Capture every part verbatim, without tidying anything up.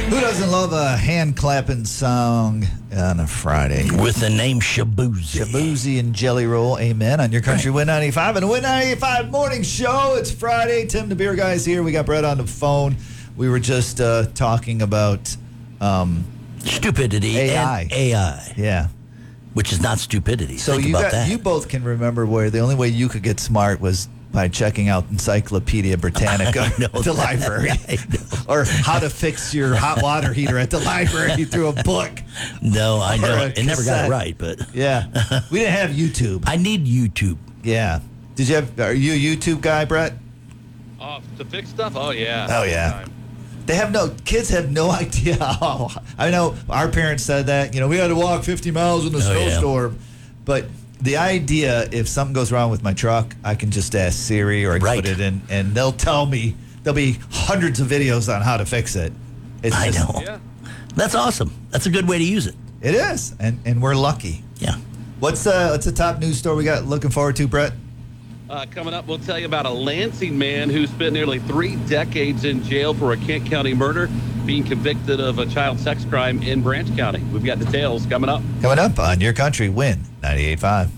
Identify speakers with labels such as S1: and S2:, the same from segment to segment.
S1: Who doesn't love a hand-clapping song on a Friday?
S2: With the name Shaboozey.
S1: Shaboozey and Jelly Roll, amen. On your country, Win ninety-five. And the Win ninety-five morning show. It's Friday. Tim the Beer Guy's here. We got Brett on the phone. We were just uh, talking about... Um,
S2: stupidity
S1: A I.
S2: and A I.
S1: Yeah.
S2: Which is not stupidity.
S1: So
S2: Think
S1: you
S2: about
S1: got,
S2: that.
S1: you both can remember where the only way you could get smart was by checking out Encyclopedia Britannica at the
S2: that.
S1: library. Or how to fix your hot water heater at the library through a book.
S2: No, I know.
S1: Or a
S2: It never got
S1: cassette.
S2: it right, but...
S1: Yeah. We didn't have YouTube.
S2: I need YouTube.
S1: Yeah. Did you have, are you a YouTube guy, Brett?
S3: Oh, to fix stuff? Oh, yeah.
S1: Oh, yeah. They have no, kids have no idea how. I know our parents said that, you know, we had to walk fifty miles in the
S2: Oh, yeah.
S1: snowstorm. But the idea, if something goes wrong with my truck, I can just ask Siri or I can
S2: Right.
S1: put it in, and they'll tell me. There'll be hundreds of videos on how to fix it. It's
S2: I
S1: just-
S2: know.
S3: Yeah.
S2: That's awesome. That's a good way to use it.
S1: It is, and and we're lucky.
S2: Yeah.
S1: What's uh what's the top news story we got looking forward to, Brett?
S3: Uh, coming up, we'll tell you about a Lansing man who spent nearly three decades in jail for a Kent County murder, being convicted of a child sex crime in Branch County. We've got details coming up.
S1: Coming up on Your Country, Win ninety-eight point five.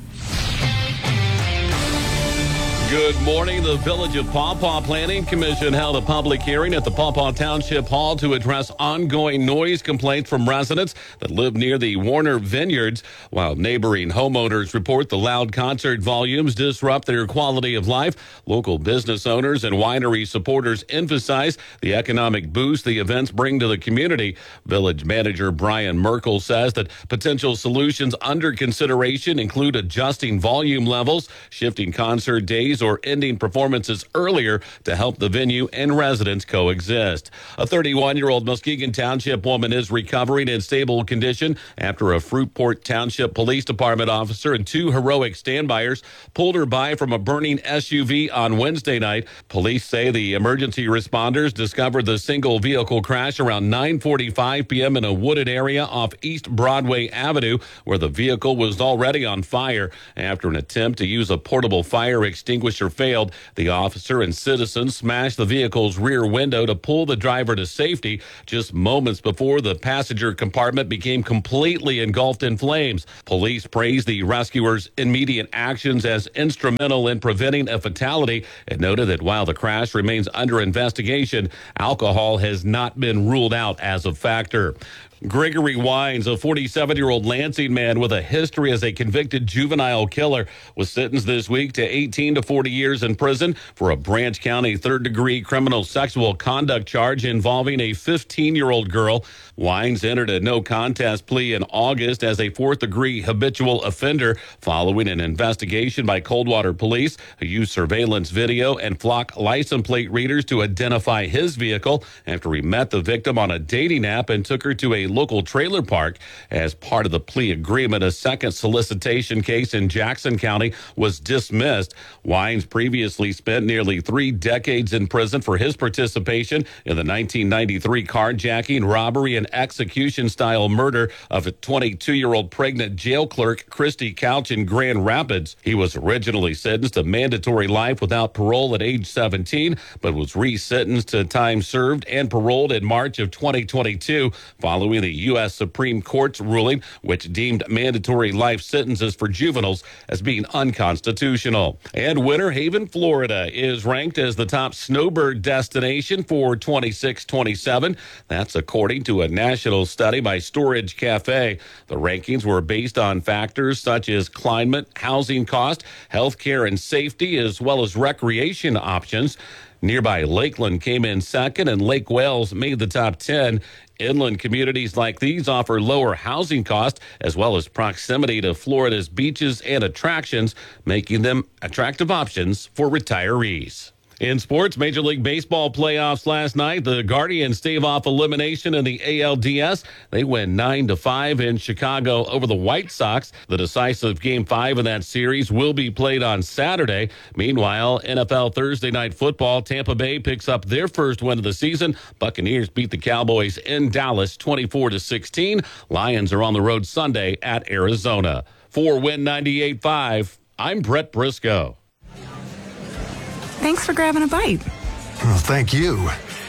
S3: Good morning. The Village of Paw Paw Planning Commission held a public hearing at the Paw Paw Township Hall to address ongoing noise complaints from residents that live near the Warner Vineyards, while neighboring homeowners report the loud concert volumes disrupt their quality of life. Local business owners and winery supporters emphasize the economic boost the events bring to the community. Village manager Brian Merkel says that potential solutions under consideration include adjusting volume levels, shifting concert days, or ending performances earlier to help the venue and residents coexist. A thirty-one-year-old Muskegon Township woman is recovering in stable condition after a Fruitport Township Police Department officer and two heroic standbyers pulled her by from a burning S U V on Wednesday night. Police say the emergency responders discovered the single vehicle crash around nine forty-five p.m. in a wooded area off East Broadway Avenue, where the vehicle was already on fire. After an attempt to use a portable fire extinguisher failed, the officer and citizens smashed the vehicle's rear window to pull the driver to safety just moments before the passenger compartment became completely engulfed in flames. Police praised the rescuers' immediate actions as instrumental in preventing a fatality and noted that while the crash remains under investigation, alcohol has not been ruled out as a factor. Gregory Wines, a forty-seven-year-old Lansing man with a history as a convicted juvenile killer, was sentenced this week to eighteen to forty years in prison for a Branch County third-degree criminal sexual conduct charge involving a fifteen-year-old girl. Wines entered a no-contest plea in August as a fourth-degree habitual offender following an investigation by Coldwater Police, who used surveillance video and flock license plate readers to identify his vehicle after he met the victim on a dating app and took her to a local trailer park. As part of the plea agreement, a second solicitation case in Jackson County was dismissed. Wines previously spent nearly three decades in prison for his participation in the nineteen ninety-three carjacking, robbery, and execution-style murder of a twenty-two-year-old pregnant jail clerk, Christy Couch, in Grand Rapids. He was originally sentenced to mandatory life without parole at age seventeen, but was resentenced to time served and paroled in March of twenty twenty-two, following the U S Supreme Court's ruling, which deemed mandatory life sentences for juveniles as being unconstitutional. And Winter Haven, Florida, is ranked as the top snowbird destination for twenty-six twenty-seven. That's according to a national study by Storage Cafe. The rankings were based on factors such as climate, housing cost, healthcare and safety, as well as recreation options. Nearby Lakeland came in second, and Lake Wales made the top ten. Inland communities like these offer lower housing costs as well as proximity to Florida's beaches and attractions, making them attractive options for retirees. In sports, Major League Baseball playoffs last night, the Guardians stave off elimination in the A L D S. They win nine to five in Chicago over the White Sox. The decisive Game five in that series will be played on Saturday. Meanwhile, N F L Thursday Night Football, Tampa Bay picks up their first win of the season. Buccaneers beat the Cowboys in Dallas twenty-four to sixteen. Lions are on the road Sunday at Arizona. For Win ninety-eight point five, I'm Brett Briscoe.
S4: Thanks for grabbing a bite.
S5: Oh, thank you.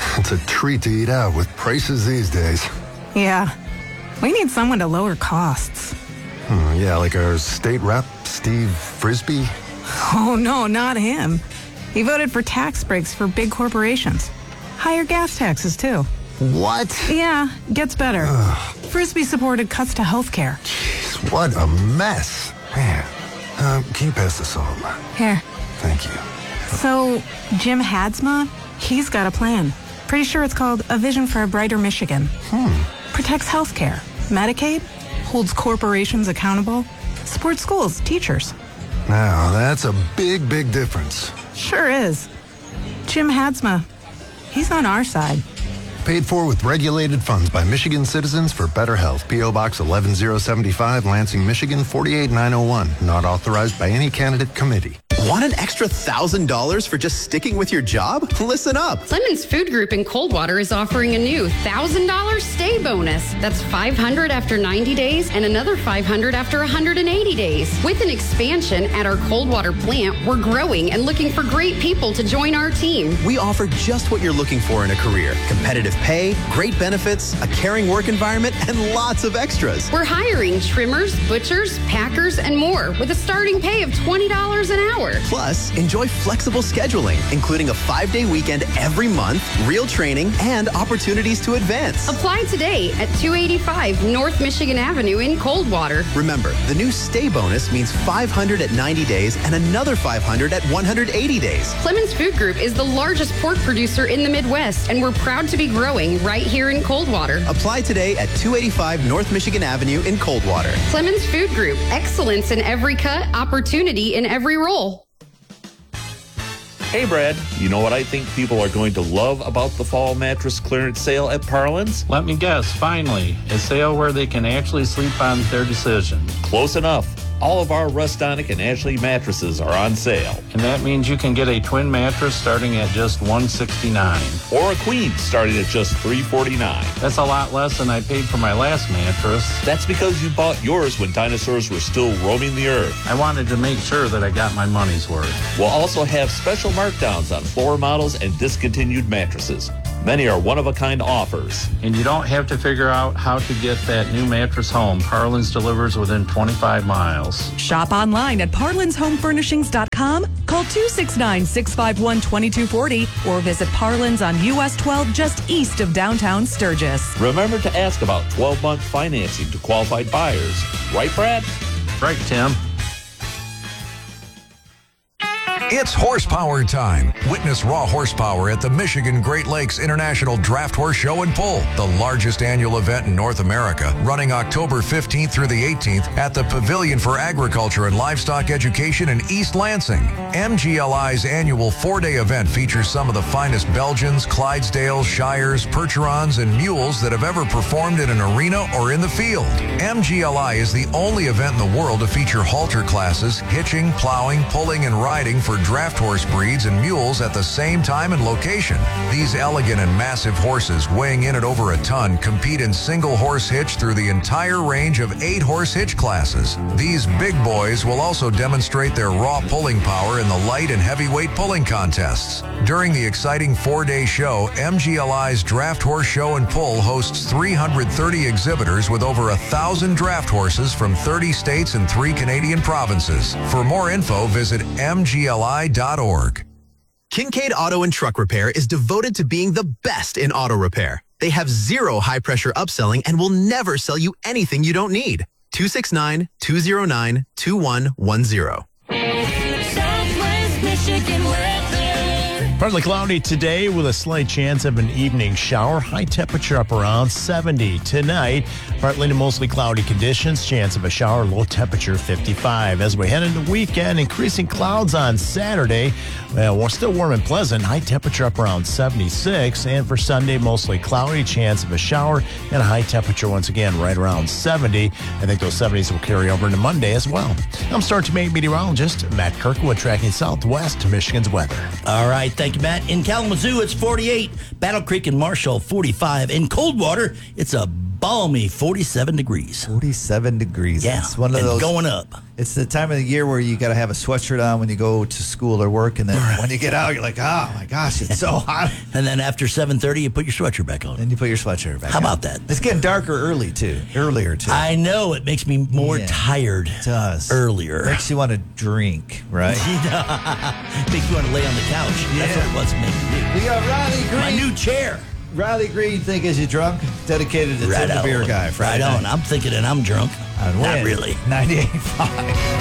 S4: It's a treat to eat out with prices these days.
S5: Yeah. We need someone to lower costs.
S4: Hmm, yeah, like our state rep, Steve Frisbee.
S5: Oh, no, not him. He voted for tax breaks for big corporations. Higher gas taxes, too.
S4: What?
S5: Yeah, gets better.
S4: Ugh.
S5: Frisbee supported cuts to health care.
S4: Jeez, what a mess. Man, uh, can you pass the salt?
S5: Here.
S4: Thank you.
S5: So, Jim Hadsma, he's got a plan. Pretty sure it's called A Vision for a Brighter Michigan.
S4: Hmm.
S5: Protects health care, Medicaid, holds corporations accountable, supports schools, teachers.
S4: Now, that's a big, big difference.
S5: Sure is. Jim Hadsma, he's on our side.
S4: Paid for with regulated funds by Michigan Citizens for Better Health. P O. Box eleven oh seventy-five, Lansing, Michigan forty-eight nine oh one. Not authorized by any candidate committee.
S6: Want an extra one thousand dollars for just sticking with your job? Listen up.
S7: Clemens Food Group in Coldwater is offering a new one thousand dollars stay bonus. That's five hundred dollars after ninety days and another five hundred dollars after one hundred eighty days. With an expansion at our Coldwater plant, we're growing and looking for great people to join our team.
S6: We offer just what you're looking for in a career. Competitive pay, great benefits, a caring work environment, and lots of extras.
S7: We're hiring trimmers, butchers, packers, and more with a starting pay of twenty dollars an hour.
S6: Plus, enjoy flexible scheduling, including a five-day weekend every month, real training, and opportunities to advance.
S7: Apply today at two eighty-five North Michigan Avenue in Coldwater.
S6: Remember, the new stay bonus means five hundred at ninety days and another five hundred at one hundred eighty days.
S7: Clemens Food Group is the largest pork producer in the Midwest, and we're proud to be growing right here in Coldwater.
S6: Apply today at two eighty-five North Michigan Avenue in Coldwater.
S7: Clemens Food Group, excellence in every cut, opportunity in every role.
S8: Hey, Brad, you know what I think people are going to love about the fall mattress clearance sale at Parlins?
S9: Let me guess, finally, a sale where they can actually sleep on their decision.
S8: Close enough. All of our Rustonic and Ashley mattresses are on sale.
S9: And that means you can get a twin mattress starting at just one hundred sixty-nine dollars.
S8: Or a queen starting at just three hundred forty-nine dollars.
S9: That's a lot less than I paid for my last mattress.
S8: That's because you bought yours when dinosaurs were still roaming the earth.
S9: I wanted to make sure that I got my money's worth.
S8: We'll also have special markdowns on floor models and discontinued mattresses. Many are one-of-a-kind offers.
S9: And you don't have to figure out how to get that new mattress home. Parlins delivers within twenty-five miles.
S10: Shop online at parlins home furnishings dot com, call two six nine, six five one, two two four zero, or visit Parlins on U S twelve just east of downtown Sturgis.
S8: Remember to ask about twelve-month financing to qualified buyers. Right, Brad?
S9: Right, Tim.
S11: It's horsepower time. Witness raw horsepower at the Michigan Great Lakes International Draft Horse Show and Pull, the largest annual event in North America, running October fifteenth through the eighteenth at the Pavilion for Agriculture and Livestock Education in East Lansing. M G L I's annual four-day event features some of the finest Belgians, Clydesdales, Shires, Percherons, and mules that have ever performed in an arena or in the field. M G L I is the only event in the world to feature halter classes, hitching, plowing, pulling, and riding for draft horse breeds and mules at the same time and location. These elegant and massive horses, weighing in at over a ton, compete in single horse hitch through the entire range of eight horse hitch classes. These big boys will also demonstrate their raw pulling power in the light and heavyweight pulling contests. During the exciting four-day show, M G L I's Draft Horse Show and Pull hosts three hundred thirty exhibitors with over a thousand draft horses from thirty states and three Canadian provinces. For more info, visit M G L I dot org.
S6: Kincaid Auto and Truck Repair is devoted to being the best in auto repair. They have zero high-pressure upselling and will never sell you anything you don't need. two six nine, two zero nine, two one one zero.
S12: Southwest Michigan weather.
S13: Partly cloudy today with a slight chance of an evening shower. High temperature up around seventy. Tonight, partly to mostly cloudy conditions. Chance of a shower. Low temperature fifty-five. As we head into the weekend, increasing clouds on Saturday. Well, we're still warm and pleasant. High temperature up around seventy-six. And for Sunday, mostly cloudy. Chance of a shower and a high temperature once again right around seventy. I think those seventies will carry over into Monday as well. I'm Star Tribune meteorologist Matt Kirkwood tracking Southwest Michigan's weather.
S2: All right, thank you, Matt. In Kalamazoo, it's forty-eight. Battle Creek and Marshall, forty-five. In Coldwater, it's a balmy forty-seven degrees.
S1: forty-seven degrees.
S2: Yeah,
S1: It's one of
S2: and
S1: those
S2: going up.
S1: It's the time of the year where you got to have a sweatshirt on when you go to school or work, and then when you get out, you're like, oh my gosh, it's so hot.
S2: And then after seven thirty, you put your sweatshirt back on.
S1: Then you put your sweatshirt back
S2: How
S1: on.
S2: about that?
S1: It's getting darker early too. Earlier too.
S2: I know it makes me more
S1: Yeah,
S2: tired.
S1: It does.
S2: Earlier.
S1: Makes you want to drink, right?
S2: Makes you want to lay on the couch. That's what it wants to make you do.
S1: We got Riley Green.
S2: My new chair.
S1: Riley Green, think is you drunk? Dedicated to
S2: Right
S1: Tim the
S2: on.
S1: Beer Guy. Friday
S2: Right on.
S1: night.
S2: I'm thinking and I'm drunk.
S1: On
S2: Not
S1: Win
S2: really.
S1: ninety-eight point five